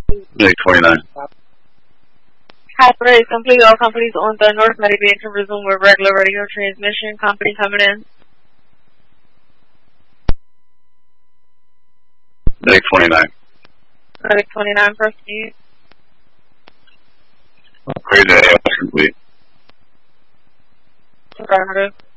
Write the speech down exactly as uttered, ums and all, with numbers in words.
Medic twenty-nine. Operate complete. All companies on the north Medic can resume with regular radio transmission. Company coming in. Medic twenty-nine. Medic twenty-nine, proceed. Clear to A F complete. Affirmative.